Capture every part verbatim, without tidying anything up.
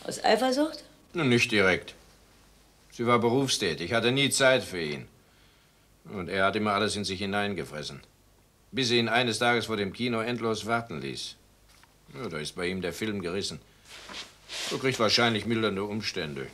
Aus Eifersucht? Nun, nicht direkt. Sie war berufstätig, hatte nie Zeit für ihn. Und er hat immer alles in sich hineingefressen. Bis sie ihn eines Tages vor dem Kino endlos warten ließ. Ja, da ist bei ihm der Film gerissen. So kriegt wahrscheinlich mildernde Umstände.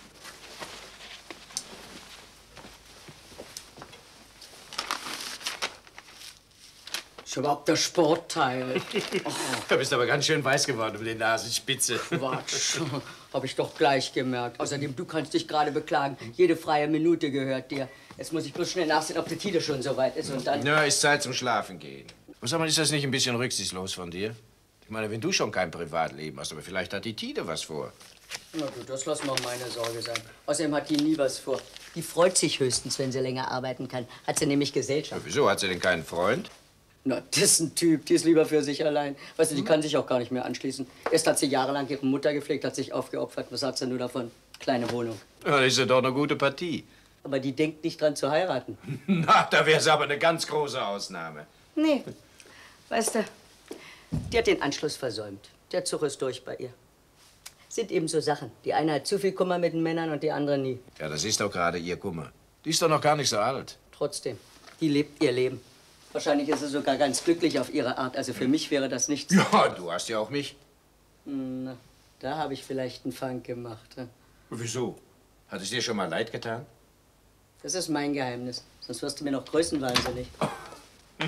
Ist überhaupt der Sportteil. Oh. Du bist aber ganz schön weiß geworden um die Nasenspitze. Quatsch. Hab ich doch gleich gemerkt. Außerdem, du kannst dich gerade beklagen. Jede freie Minute gehört dir. Jetzt muss ich bloß schnell nachsehen, ob die Tide schon so weit ist und dann... Ja, ist Zeit zum Schlafen gehen. Und sag mal, ist das nicht ein bisschen rücksichtslos von dir? Ich meine, wenn du schon kein Privatleben hast, aber vielleicht hat die Tide was vor. Na gut, das lass mal meine Sorge sein. Außerdem hat die nie was vor. Die freut sich höchstens, wenn sie länger arbeiten kann. Hat sie nämlich Gesellschaft. Ja, wieso? Hat sie denn keinen Freund? Na, das ist ein Typ, die ist lieber für sich allein. Weißt du, die kann sich auch gar nicht mehr anschließen. Erst hat sie jahrelang ihre Mutter gepflegt, hat sich aufgeopfert. Was hat sie nur davon? Kleine Wohnung. Ja, das ist ja doch eine gute Partie. Aber die denkt nicht dran zu heiraten. Na, da wäre es aber eine ganz große Ausnahme. Nee, weißt du, die hat den Anschluss versäumt. Der Zug ist durch bei ihr. Sind eben so Sachen. Die eine hat zu viel Kummer mit den Männern und die andere nie. Ja, das ist doch gerade ihr Kummer. Die ist doch noch gar nicht so alt. Trotzdem, die lebt ihr Leben. Wahrscheinlich ist sie sogar ganz glücklich auf ihre Art. Also für mich wäre das nichts. Ja, du hast ja auch mich. Na, da habe ich vielleicht einen Fang gemacht. Ja. Wieso? Hat es dir schon mal leid getan? Das ist mein Geheimnis. Sonst wirst du mir noch größenwahnsinnig.